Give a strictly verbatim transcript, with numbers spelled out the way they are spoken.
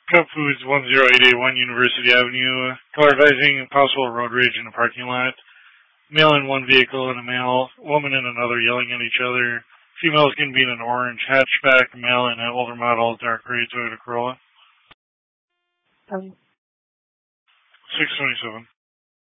Cup Foods one zero eight eight one University Avenue. Car advising possible road rage in a parking lot. Male in one vehicle and a male, woman in another yelling at each other. Females can be in an orange hatchback, male in an older model dark gray Toyota Corolla. Um, six twenty-seven.